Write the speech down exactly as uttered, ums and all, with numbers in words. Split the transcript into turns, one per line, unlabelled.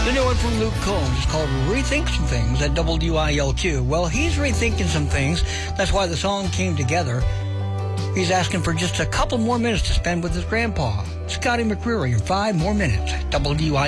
The new one from Luke Combs is called Rethink Some Things at W I L Q. Well, he's rethinking some things. That's why the song came together. He's asking for just a couple more minutes to spend with his grandpa. Scotty McCreery in five more minutes at W I L Q.